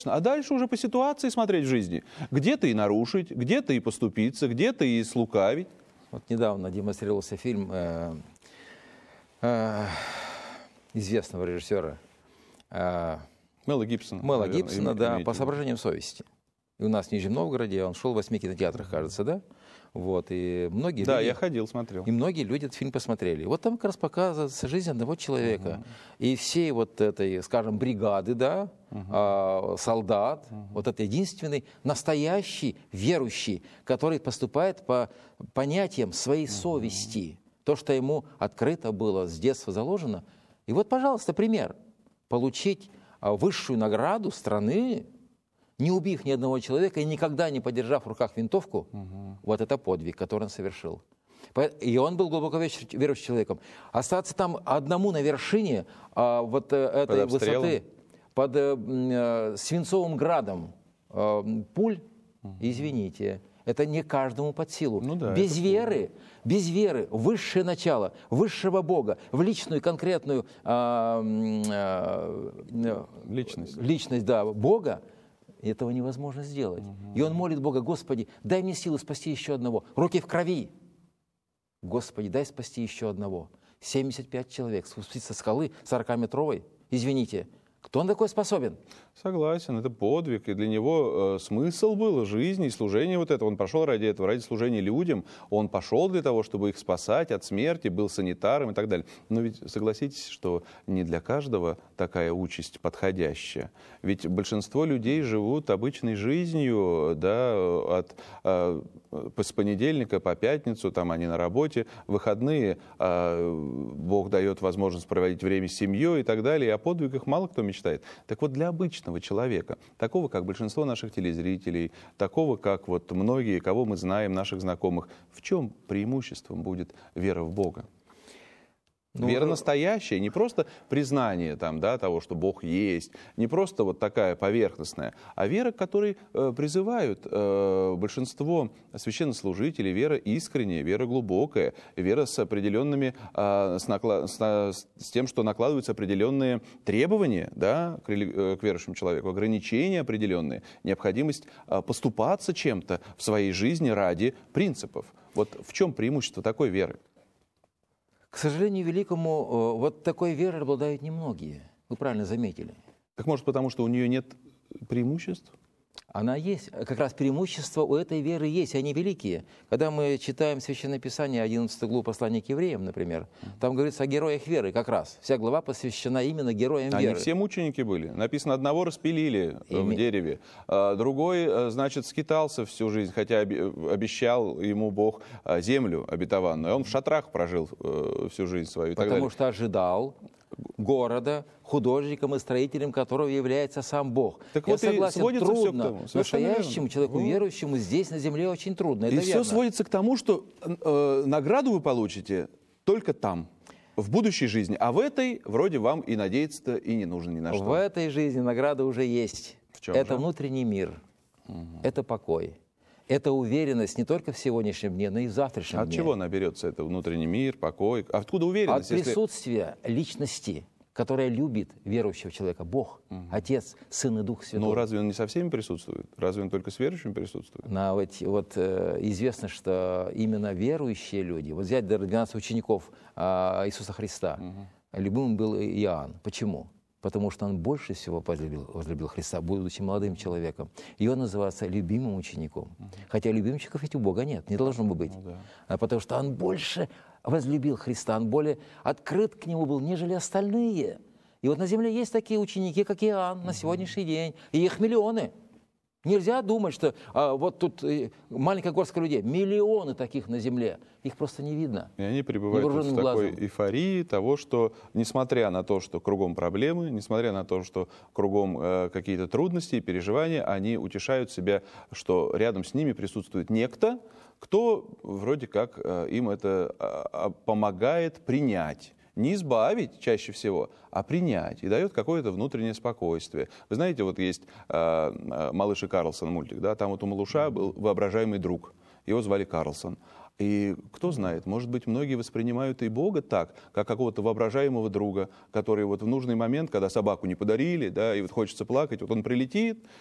А дальше уже по ситуации смотреть в жизни. Где-то и нарушить, где-то и поступиться, где-то и слукавить. Вот недавно демонстрировался фильм известного режиссера Мэла Гибсона. Мэла Гибсона, да, «По соображениям совести». И у нас в Нижнем Новгороде он шел в 8 кинотеатрах, кажется, да? Вот, и многие да, люди, я ходил, смотрел. И многие люди этот фильм посмотрели. Вот там как раз показывается жизнь одного человека. И всей вот этой, скажем, бригады, да, солдат, вот это единственный настоящий верующий, который поступает по понятиям своей совести. То, что ему открыто было, с детства заложено. И вот, пожалуйста, пример. Получить высшую награду страны, не убив ни одного человека и никогда не подержав в руках винтовку, вот это подвиг, который он совершил. И он был глубоко верующим человеком. Остаться там одному на вершине вот этой высоты, под свинцовым градом пуль, извините, это не каждому под силу. Ну да, без веры в высшее начало, высшего Бога, в личную конкретную личность, да, Бога, этого невозможно сделать. И он молит Бога: Господи, дай мне силу спасти еще одного. Руки в крови. Господи, дай спасти еще одного. 75 человек спуститься со скалы 40-метровой. Извините, кто он такой способен? Согласен, это подвиг, и для него смысл был жизни и служения вот этого. Он пошел ради этого, ради служения людям. Он пошел для того, чтобы их спасать от смерти, был санитаром и так далее. Но ведь согласитесь, что не для каждого такая участь подходящая. Ведь большинство людей живут обычной жизнью, да, с понедельника по пятницу, там они на работе, выходные Бог дает возможность проводить время с семьей и так далее, и о подвигах мало кто мечтает. Так вот, для обычного человека, такого, как большинство наших телезрителей, такого, как вот многие, кого мы знаем, наших знакомых, в чем преимуществом будет вера в Бога? Вера настоящая, не просто признание там, да, того, что Бог есть, не просто вот такая поверхностная, а вера, к которой призывают большинство священнослужителей, вера искренняя, вера глубокая, вера с определенными, с тем, что накладываются определенные требования, да, к верующему человеку, ограничения определенные, необходимость поступаться чем-то в своей жизни ради принципов. Вот в чем преимущество такой веры? К сожалению великому, вот такой верой обладают немногие. Вы правильно заметили. Так может потому, что у нее нет преимуществ? Она есть. Как раз преимущества у этой веры есть, они великие. Когда мы читаем Священное Писание, 11 главу послания к евреям, например, там говорится о героях веры как раз. Вся глава посвящена именно героям веры. Они все мученики были. Написано, одного распилили в дереве, другой, значит, скитался всю жизнь, хотя обещал ему Бог землю обетованную. Он в шатрах прожил всю жизнь свою. Потому что ожидал города, художником и строителем которого является сам Бог. Так я вот согласен, и трудно. Настоящему человеку, верующему, здесь на земле очень трудно. И все сводится к тому, что награду вы получите только там, в будущей жизни. А в этой вроде вам и надеяться-то и не нужно ни на что. В этой жизни награда уже есть. В чем это же? Внутренний мир, это покой. Это уверенность не только в сегодняшнем дне, но и в завтрашнем дне. От чего наберется это внутренний мир, покой? Откуда уверенность? От присутствия личности, которая любит верующего человека. Бог, Отец, Сын и Дух Святой. Ну, разве он не со всеми присутствует? Разве он только с верующими присутствует? Известно, что именно верующие люди, вот взять 12 учеников Иисуса Христа, любимым был Иоанн. Почему? Потому что он больше всего возлюбил Христа, будучи молодым человеком. И он называется любимым учеником. Хотя любимчиков ведь у Бога нет, не должно бы быть. Потому что он больше возлюбил Христа, он более открыт к Нему был, нежели остальные. И вот на земле есть такие ученики, как Иоанн, на сегодняшний день. И их миллионы. Нельзя думать, что вот тут маленькая горстка людей, миллионы таких на земле, их просто не видно. И они пребывают в такой эйфории того, что, несмотря на то, что кругом проблемы, несмотря на то, что кругом какие-то трудности и переживания, они утешают себя, что рядом с ними присутствует некто, кто вроде как им это помогает принять. Не избавить чаще всего, а принять. И дает какое-то внутреннее спокойствие. Вы знаете, вот есть «Малыш и Карлсон» мультик, да? Там вот у малыша был воображаемый друг. Его звали Карлсон. И кто знает, может быть, многие воспринимают и Бога так, как какого-то воображаемого друга, который вот в нужный момент, когда собаку не подарили, да, и вот хочется плакать, вот он прилетит